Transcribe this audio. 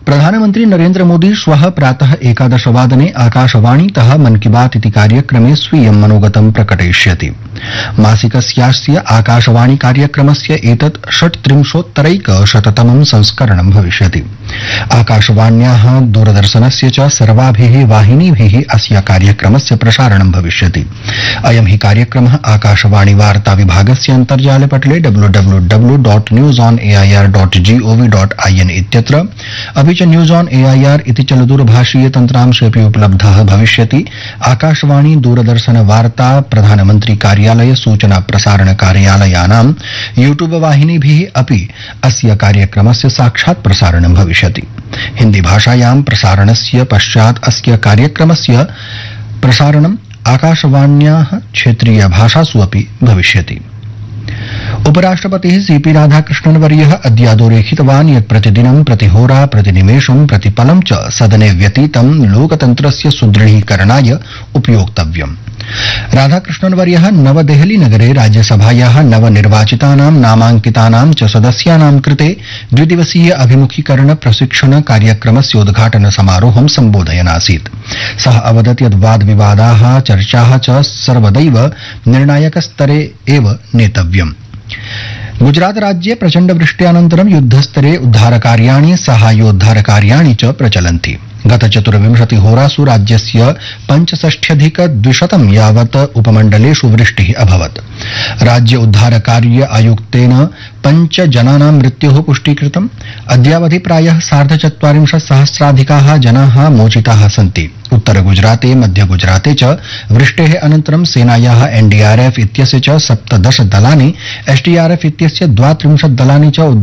प्रधानमंत्री नरेन्द्र मोदी श्वः प्रातः 11:00 आकाशवाणीतः मन की बात इति कार्यक्रमे स्वीयं मनोगतं प्रकटयिष्यति। मासिकस्यास्य आकाशवाणी कार्यक्रमस्य एतत् 37-तमं संस्करणं भविष्यति। आकाशवाण्याः दूरदर्शनस्य च सर्वाभिः वाहिनीभिः अस्य कार्यक्रमस्य प्रसारणं भविष्यति। अयं हि कार्यक्रमः आकाशवाणी वार्ता विभागस्य अन्तर्जालपटले www.newsonair.gov.in इत्यत्र अपि च न्यूज ऑन एआईआर इति चलदूरभाषीय तन्त्रांशेऽपि उपलब्धः भविष्यति। आकाशवाणी दूरदर्शन वार्ता प्रधानमन्त्री कार्यालय सूचना प्रसारण कार्यालयानां यूट्यूब वाहिनीभिः अपि अस्य कार्यक्रमस्य साक्षात् प्रसारणं भविष्यति। हिन्दी भाषायां प्रसारणस्य पश्चात् अस्य कार्यक्रमस्य प्रसारणम् आकाशवाण्याः क्षेत्रीय भाषासु अपि भविष्यति। उपराष्ट्रपतिः सीपी राधाकृष्णन् वर्यः अद्यादोरेखितवान् यत् प्रतिदिनं प्रतिहोरा प्रतिनिमेषं प्रतिपलं च सदने व्यतीतं लोकतन्त्रस्य सुदृढीकरणाय उपयोक्तव्यम्। राधाकृष्णन् वर्यः नवदेहली नगरे राज्यसभायाः नवनिर्वाचितानां नामाङ्कितानां च सदस्यानां कृते द्विदिवसीय अभिमुखीकरण प्रशिक्षण कार्यक्रमस्य उद्घाटन समारोहं सम्बोधयन् आसीत्। सः अवदत् यत् वादविवादाः चर्चाः च सर्वदैव निर्णायकस्तरे एव नेतव्यम्। गुजरात राज्ये प्रचण्ड वृष्ट्यानन्तरं युद्धस्तरे उद्धारकार्याणि साहाय्योद्धारकार्याणि च प्रचलन्ति। गत 24 होरासु राज्यस्य 65,200 यावत् उपमण्डलेषु वृष्टिः अभवत्। राज्य उद्धारकार्य आयुक्तेन 5 जनानां मृत्युः पुष्टीकृतम्। अद्यावधि प्रायः 4,40,000 जनाः मोचिताः सन्ति। उत्तर गुजराते मध्य गुजराते च वृष्टेः अनन्तरं सेनायाः एनडीआरएफ इत्यस्य च 17 दलानि एसडीआरएफ इत्यस्य 32 दलानि च